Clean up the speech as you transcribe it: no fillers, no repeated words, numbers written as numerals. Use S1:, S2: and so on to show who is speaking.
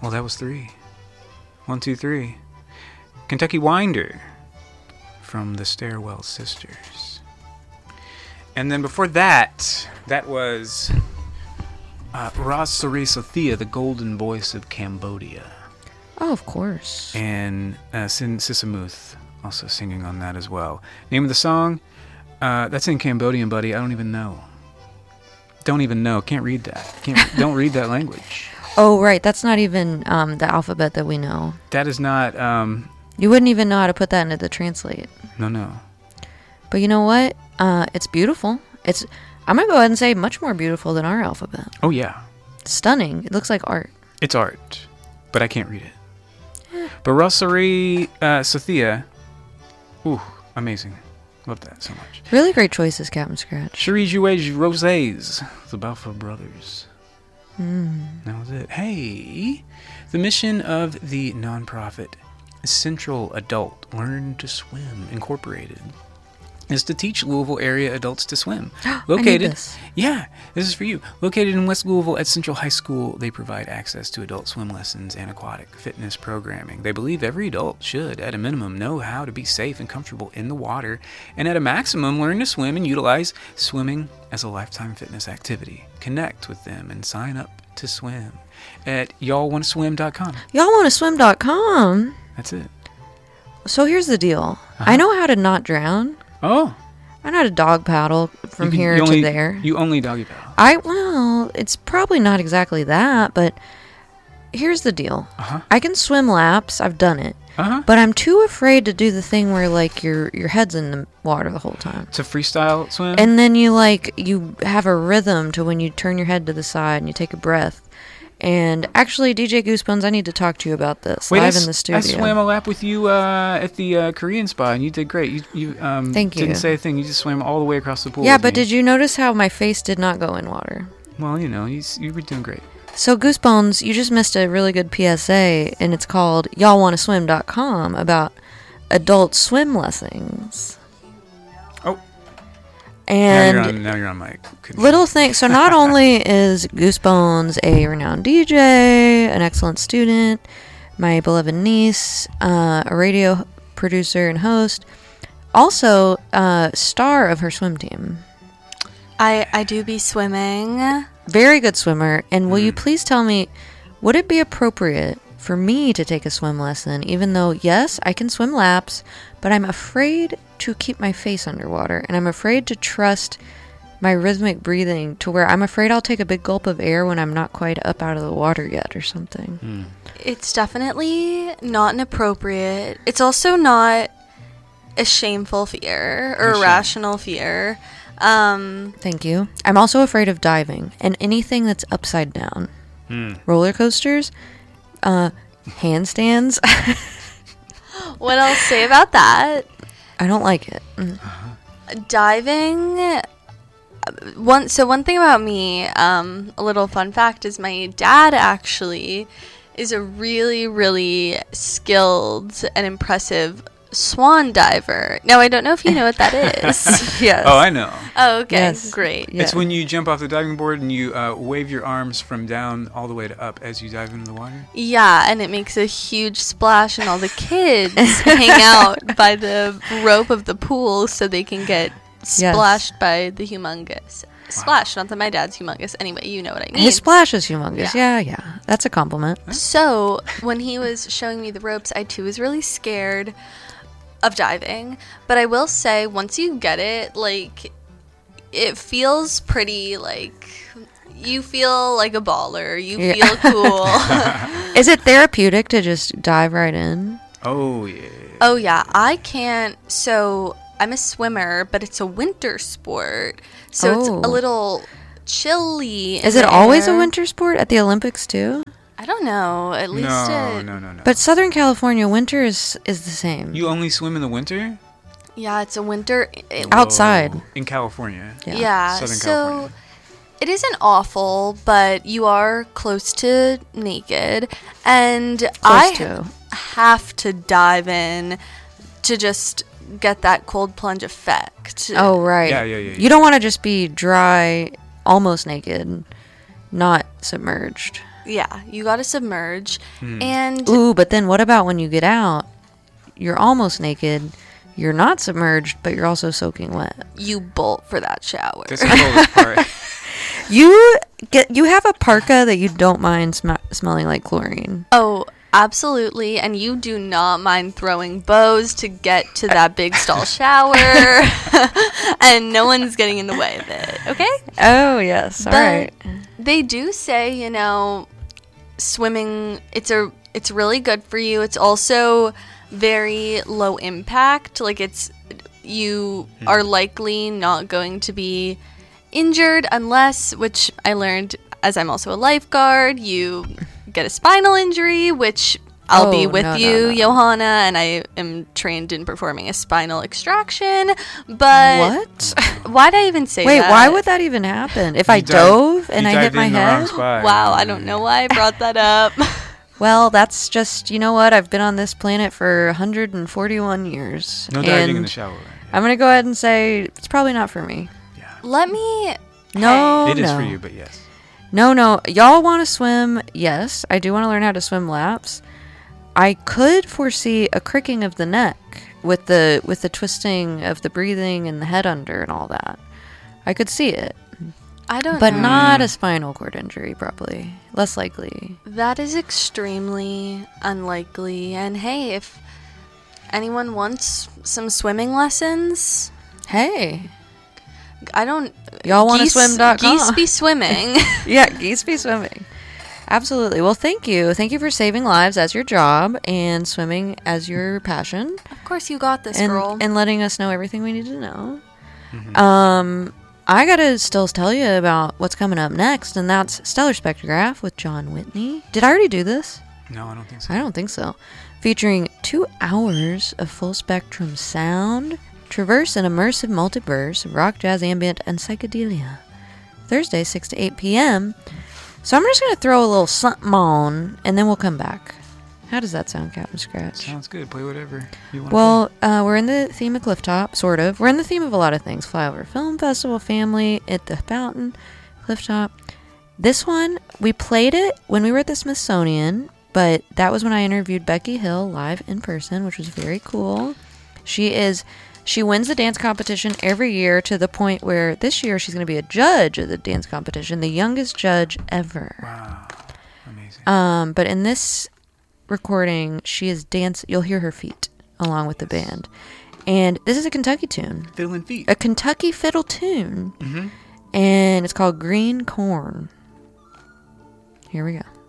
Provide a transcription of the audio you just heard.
S1: Well, that was 3. 1, 2, 3. Kentucky Winder from the Stairwell Sisters. And then before that, that was Ras Sari Sothia, the golden voice of Cambodia.
S2: Oh, of course.
S1: And Sin Sisamuth also singing on that as well. Name of the song? That's in Cambodian, buddy. I don't even know. Can't read that. Don't read that language.
S2: Oh, right. That's not even the alphabet that we know.
S1: That is not...
S2: you wouldn't even know how to put that into the translate.
S1: No.
S2: But you know what? It's beautiful. I'm going to go ahead and say much more beautiful than our alphabet.
S1: Oh, yeah.
S2: Stunning. It looks like art.
S1: It's art, but I can't read it. But Rosary Sothia, ooh, amazing. Love that so much.
S2: Really great choices, Captain Scratch.
S1: Cherie Jouet Rosés, the Balfour Brothers. That was it. Hey, the mission of the nonprofit Central Adult Learn to Swim Incorporated is to teach Louisville area adults to swim. Located,
S2: I need this.
S1: Yeah, this is for you. Located in West Louisville at Central High School, they provide access to adult swim lessons and aquatic fitness programming. They believe every adult should, at a minimum, know how to be safe and comfortable in the water, and at a maximum, learn to swim and utilize swimming as a lifetime fitness activity. Connect with them and sign up to swim at y'allwantaswim.com.
S2: Y'allwantaswim.com?
S1: That's it.
S2: So here's the deal. I know how to not drown.
S1: Oh.
S2: I know how to dog paddle from here to there.
S1: You only doggy paddle.
S2: Well, it's probably not exactly that, but here's the deal. I can swim laps. I've done it. But I'm too afraid to do the thing where, like, your head's in the water the whole time.
S1: It's a freestyle swim?
S2: And then you have a rhythm to when you turn your head to the side and you take a breath. And actually, DJ Goosebones, I need to talk to you about this live in the studio.
S1: I swam a lap with you at the Korean spa, and you did great. You
S2: Thank you.
S1: Didn't say a thing. You just swam all the way across the pool.
S2: Yeah, but did you notice how my face did not go in water?
S1: Well, you were doing great.
S2: So, Goosebones, you just missed a really good PSA, and it's called y'allwantaswim.com about adult swim lessons.
S1: Oh.
S2: And
S1: now you're on mic.
S2: Little thing. So not only is Goosebones a renowned DJ, an excellent student, my beloved niece, a radio producer and host, also star of her swim team.
S3: I do be swimming.
S2: Very good swimmer. And will you please tell me, would it be appropriate for me to take a swim lesson, even though, yes, I can swim laps, but I'm afraid to keep my face underwater, and I'm afraid to trust my rhythmic breathing to where I'm afraid I'll take a big gulp of air when I'm not quite up out of the water yet or something.
S3: It's definitely not inappropriate. It's also not a shameful fear or a rational fear.
S2: Thank you. I'm also afraid of diving and anything that's upside down. Roller coasters, handstands.
S3: What I'll say about that?
S2: I don't like it.
S3: Diving. One thing about me, a little fun fact, is my dad actually is a really, really skilled and impressive swan diver. Now, I don't know if you know what that is.
S2: Yes.
S1: Oh, I know.
S3: Oh, okay.
S2: Yes.
S3: Great.
S2: Yeah.
S1: It's when you jump off the diving board and you wave your arms from down all the way to up as you dive into the water.
S3: Yeah, and it makes a huge splash, and all the kids hang out by the rope of the pool so they can get splashed by the humongous. Splash, not that my dad's humongous. Anyway, you know what I mean.
S2: His splash is humongous. Yeah. That's a compliment.
S3: So, when he was showing me the ropes, I too was really scared of diving. But I will say, once you get it, like, it feels pretty, like, you feel like a baller. You feel cool.
S2: Is it therapeutic to just dive right in?
S1: Oh, yeah.
S3: Oh, yeah. I can't. So, I'm a swimmer, but it's a winter sport. So, it's a little chilly.
S2: Is it always a winter sport at the Olympics, too?
S3: I don't know. At least
S1: No.
S2: But Southern California winter is the same.
S1: You only swim in the winter?
S3: Yeah, it's a winter.
S2: Outside.
S1: In California.
S3: Yeah.
S1: Southern
S3: So
S1: California.
S3: it isn't awful, but you are close to naked. And I have to dive in to just get that cold plunge effect.
S2: Oh, right.
S1: Yeah.
S2: You don't want to just be dry, almost naked, not submerged.
S3: Yeah, you gotta submerge. And
S2: Ooh, but then what about when you get out? You're almost naked. You're not submerged, but you're also soaking wet.
S3: you bolt for that shower.
S1: That's the coldest part.
S2: You have a parka that you don't mind smelling like chlorine.
S3: Oh, absolutely. And you do not mind throwing bows to get to that big stall shower. And no one's getting in the way of it, okay?
S2: Oh, yes. All
S3: But
S2: right.
S3: they do say, you know, swimming, it's really good for you. It's also very low impact. Like, you are likely not going to be injured unless, which I learned as I'm also a lifeguard, you get a spinal injury, which I'll be with you, Johanna, and I am trained in performing a spinal extraction. But
S2: What?
S3: why'd I even say
S2: Wait,
S3: that?
S2: why would that even happen? If I dove and I hit my head?
S3: Wow, I don't know why I brought that up.
S2: Well, that's just, you know what? I've been on this planet for 141 years.
S1: No diving in
S2: and
S1: the shower.
S2: I'm going to go ahead and say it's probably not for me.
S1: Yeah.
S3: Let me...
S2: No,
S1: It is
S2: no.
S1: for you, but yes.
S2: No. Y'all want to swim? Yes. I do want to learn how to swim laps. I could foresee a cricking of the neck with the twisting of the breathing and the head under and all that. I could see it.
S3: I don't
S2: But
S3: know.
S2: not a spinal cord injury, probably. Less likely.
S3: That is extremely unlikely. And hey, if anyone wants some swimming lessons,
S2: Hey.
S3: I don't...
S2: Y'all wanna swim.com.
S3: Geese be swimming.
S2: Yeah, geese be swimming. Absolutely. Well, thank you. Thank you for saving lives as your job and swimming as your passion.
S3: Of course you got this, girl.
S2: And letting us know everything we need to know. I gotta still tell you about what's coming up next, and that's Stellar Spectrograph with John Whitney. Did I already do this?
S1: No, I don't think so.
S2: I don't think so. Featuring 2 hours of full spectrum sound, traverse an immersive multiverse of rock, jazz, ambient, and psychedelia. Thursday, 6 to 8 p.m. So I'm just going to throw a little something on, and then we'll come back. How does that sound, Captain Scratch?
S1: Sounds good. Play whatever you want.
S2: Well, we're in the theme of Clifftop, sort of. We're in the theme of a lot of things. Flyover Film Festival, family, at the fountain, Clifftop. This one, we played it when we were at the Smithsonian, but that was when I interviewed Becky Hill live in person, which was very cool. She wins the dance competition every year to the point where this year she's going to be a judge of the dance competition, the youngest judge ever.
S1: Wow. Amazing.
S2: But in this recording, she is you'll hear her feet along with the band. And this is a Kentucky tune.
S1: Fiddling feet.
S2: A Kentucky fiddle tune.
S1: Mm-hmm.
S2: And it's called Green Corn. Here we go.